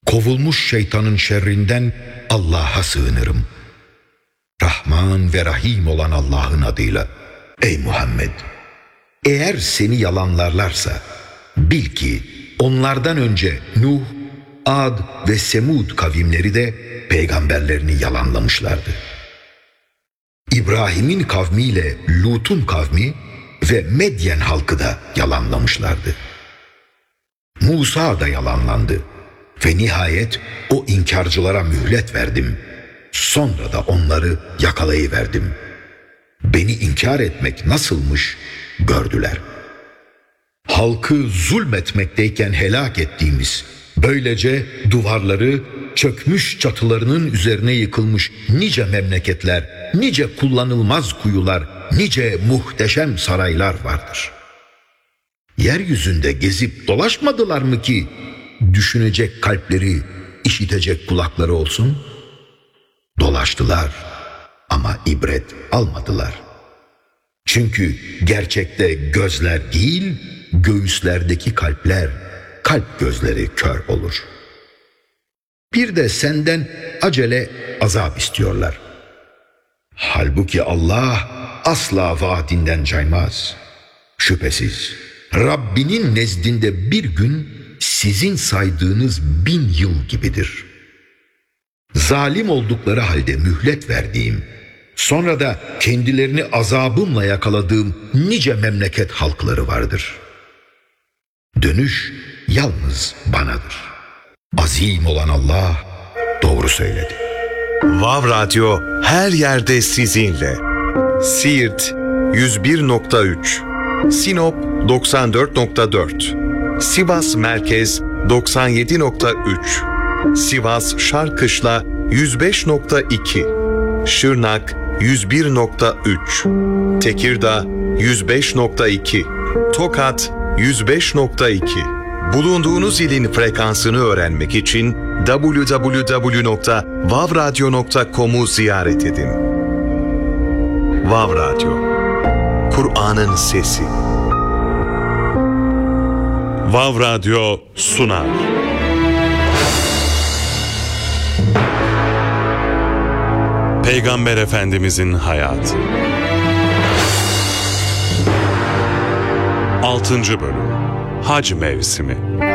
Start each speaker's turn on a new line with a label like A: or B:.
A: kovulmuş şeytanın şerrinden Allah'a sığınırım. Rahman ve Rahim olan Allah'ın adıyla. Ey Muhammed! Eğer seni yalanlarlarsa bil ki onlardan önce Nuh, Ad ve Semud kavimleri de peygamberlerini yalanlamışlardı. İbrahim'in kavmiyle Lut'un kavmi ve Medyen halkı da yalanlamışlardı. Musa da yalanlandı ve nihayet o inkarcılara mühlet verdim. Sonra da onları yakalayıverdim. Beni inkar etmek nasılmış gördüler. Halkı zulmetmekteyken helak ettiğimiz, böylece duvarları, çökmüş çatılarının üzerine yıkılmış nice memleketler, nice kullanılmaz kuyular, nice muhteşem saraylar vardır. Yeryüzünde gezip dolaşmadılar mı ki düşünecek kalpleri, işitecek kulakları olsun? Dolaştılar ama ibret almadılar. Çünkü gerçekte gözler değil, göğüslerdeki kalpler, kalp gözleri kör olur. Bir de senden acele azap istiyorlar. Halbuki Allah asla vaadinden caymaz. Şüphesiz Rabbinin nezdinde bir gün sizin saydığınız 1000 yıl gibidir. Zalim oldukları halde mühlet verdiğim, sonra da kendilerini azabımla yakaladığım nice memleket halkları vardır. Dönüş yalnız banadır. Azim olan Allah doğru söyledi.
B: Vav Radyo her yerde sizinle. Siirt 101.3, Sinop 94.4, Sivas Merkez 97.3, Sivas Şarkışla 105.2, Şırnak 101.3, Tekirdağ 105.2, Tokat 105.2. Bulunduğunuz ilin frekansını öğrenmek için www.vavradyo.com'u ziyaret edin. Vav Radyo, Kur'an'ın sesi.
C: Vav Radyo sunar. Peygamber Efendimizin hayatı. 6. bölüm. Hac mevsimi.